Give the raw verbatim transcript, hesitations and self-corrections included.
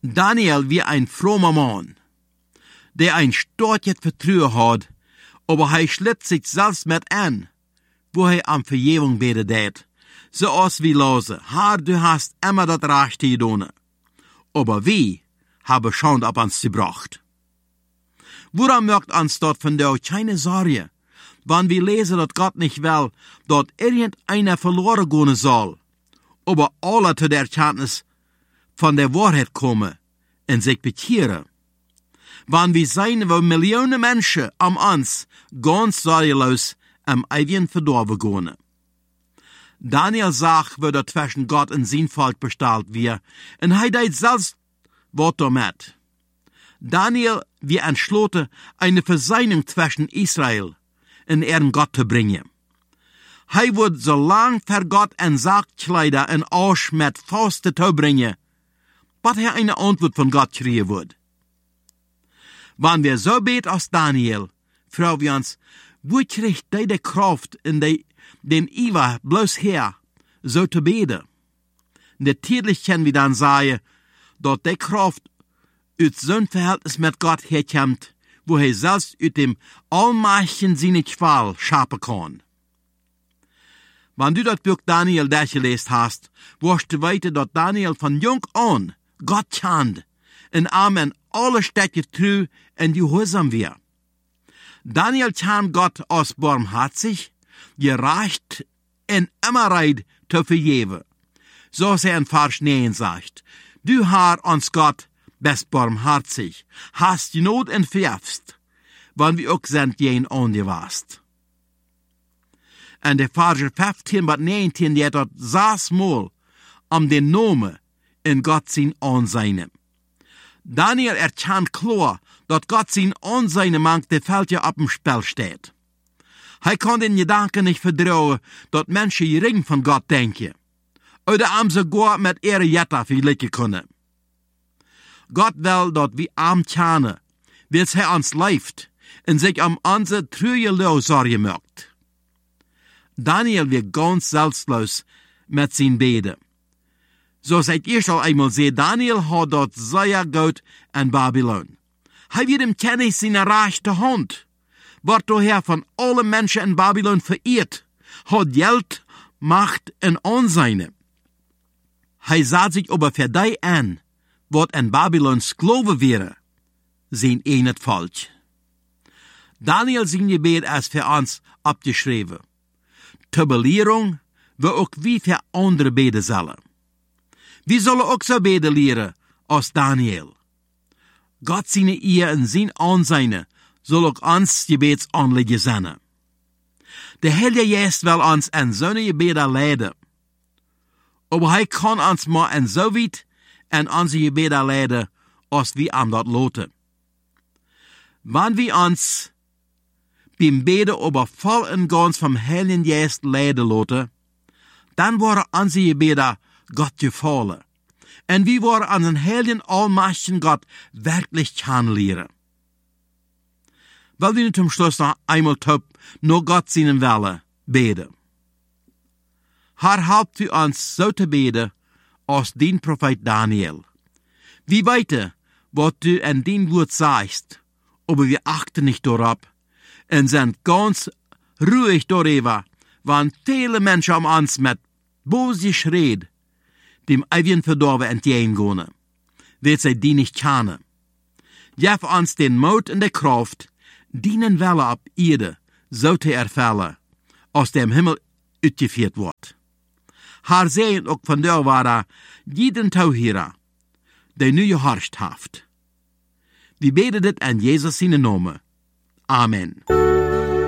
Daniel wie ein frommer Mann, der ein stortjes Vertrauen hat, aber er schlitt sich selbst mit an, wo er am Vergebung beten deed, so als wie lose, Herr, du hast immer das Rechte getan, aber wie haben Schande ab uns gebracht. Woran mögt uns dort von der keine Sorge, wann wir lesen, dass Gott nicht will, dass irgendeiner verloren gehen soll, aber alle zu der Erkenntnis von der Wahrheit kommen und sich bekehren. Wann wir sehen, wo Millionen Menschen am uns ganz sorgelos am ewigen Verdorben gehen. Daniel sagt, wo der zwischen Gott und sein Volk bestellt wird, und er deed selbst was damit. Daniel wie entschlossen, eine Versöhnung zwischen Israel und ihren Gott zu bringen. Er wird so lang für Gott ein Sargkleider und Arsch mit Faste zu bringen, bis er eine Antwort von Gott kriegen wird. Wenn wir so beten als Daniel, fragen wir uns, wo kriegt die die Kraft in die, den Iwa bloß her, so zu beten? Natürlich können wir dann sagen, dass die Kraft aus so ein Verhältnis mit Gott herkommt, wo er selbst aus dem Allmächtigen seine Qual schaffen kann. Wenn du das Buch Daniel durchgelesen hast, wirst du weiter, dass Daniel von jung an Gott kennt und ihm in alle Städte treu und gehorsam wird. Daniel kennt Gott als barmherzig, gerecht und immer bereit zu vergeben. So er in Vers neun sagt, du Herr, uns Gott, bist barmherzig, hast die Not und vergibst, wann wir auch sind jen angewasst. Und der Vers fünfzehn bis neunzehn, der dort saß mal um den Namen in Gott sein Ansehen. Daniel erkennt klar, dass Gott sein Ansehen mangt, der Feld ja auf dem Spiel steht. Er kann den Gedanken nicht vertrauen, dass Menschen gering von Gott denken, oder am sogar mit ihrer Jetta vergleichen können. Gott will, dass wir arm kennen, wie er uns lebt und sich um unsere treue Sorge macht. Daniel wird ganz selbstlos mit seinen Beten. So seid ihr schon einmal sehen, Daniel hat dort sehr gut in Babylon. Er wird im Kenntnis seiner rechten Hand, wird daher von allen Menschen in Babylon verehrt, hat Geld, Macht und Ansehen. Er sah sich aber für die an, was in Babylon Sklave wäre, sein eigenes Volk. Daniel sein Gebet ist für uns abgeschrieben. Tabellierung, wo auch wie für andere beten sollen. Wir sollen auch so beten lehren als Daniel. Gott seine Ehe und sein Ansehen soll auch uns Gebetsanliegen sein. Der Heilige Geist will uns in seine Gebete leiden. Aber er kann uns mal in so weit in unsere Gebete leiden, als wir am dort loten. Wenn wir uns beim Beten aber voll und ganz vom Heiligen Geist leiden loten, dann waren unsere Gebete Gott gefallen. Und wir waren an den heiligen, allmächtigen Gott wirklich kennenlernen. Weil wir zum Schluss noch einmal top, nur Gott seinen Wille beten. Herr, helft für uns so zu beten, als den Prophet Daniel. Wir weiter, was du in dein Wort sagst, aber wir achten nicht darauf und sind ganz ruhig darüber, wenn viele Menschen um uns mit böse Schreit dem ewigen Verdorben entgegengehen, wird sie die nicht kennen. Gib uns den Mut und die Kraft, dienen Welle ab Erde so zu erfüllen, aus dem Himmel uitgeführt wird. Herr sehen auch von der war jeden Tauhierer, der nu gehorcht haft. Wir beten dit in Jesus seinen Namen. Amen.